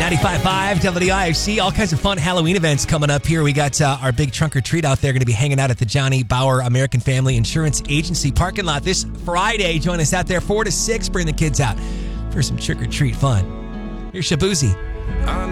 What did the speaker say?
95.5 WIFC. All kinds of fun Halloween events coming up here. We got our big trunk or treat out there. Going to be hanging out at the Johnny Bauer American Family Insurance Agency parking lot this Friday. Join us out there 4 to 6. Bring the kids out for some trick or treat fun. Here's Shabuzi.